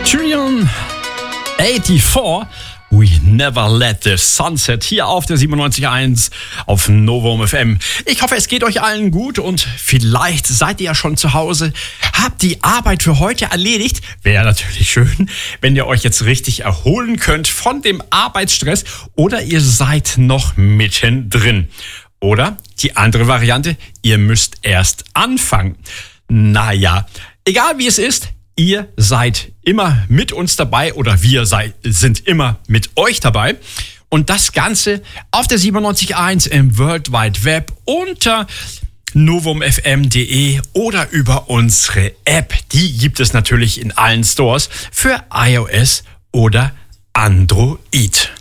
Trion 84. We never let the sunset hier auf der 97.1 auf Novum FM. Ich hoffe, es geht euch allen gut und vielleicht seid ihr ja schon zu Hause, habt die Arbeit für heute erledigt. Wäre natürlich schön, wenn ihr euch jetzt richtig erholen könnt von dem Arbeitsstress oder ihr seid noch mittendrin. Oder die andere Variante, ihr müsst erst anfangen. Naja, egal wie es ist, ihr seid immer mit uns dabei oder wir sind immer mit euch dabei. Und das Ganze auf der 97.1 im World Wide Web unter novumfm.de oder über unsere App. Die gibt es natürlich in allen Stores für iOS oder Android.